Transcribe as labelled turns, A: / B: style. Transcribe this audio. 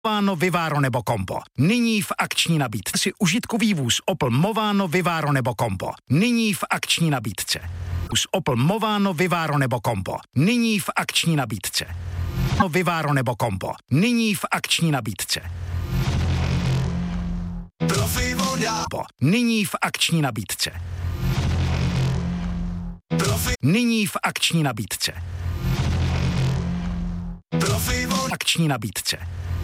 A: Movano, Vivaro nebo Kompo. Nyní v akční nabídce. Si užitkový vůz Opel Movano, Vivaro nebo Kompo. Nyní v akční nabídce. Vůz Opel Movano, Vivaro nebo Kompo. Nyní v akční nabídce. Vivaro nebo Kompo. Nyní v akční nabídce.
B: Profi voda.
A: Nyní v akční nabídce. Nyní v akční nabídce.
B: Profi voda.
A: Akční nabídce.